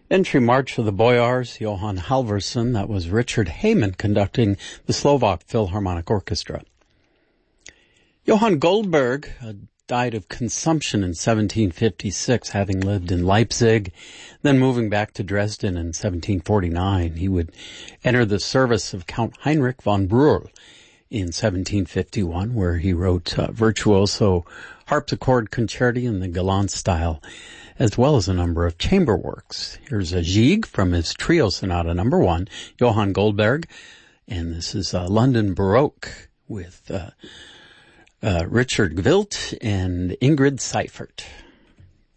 Entry March of the Boyars, Johann Halvorsen. That was Richard Heyman conducting the Slovak Philharmonic Orchestra. Johann Goldberg died of consumption in 1756, having lived in Leipzig, then moving back to Dresden in 1749. He would enter the service of Count Heinrich von Brühl in 1751, where he wrote virtuoso harpsichord concerti in the galant style, as well as a number of chamber works. Here's a Gigue from his Trio Sonata No. 1, Johann Goldberg, and this is London Baroque with Richard Gwilt and Ingrid Seifert.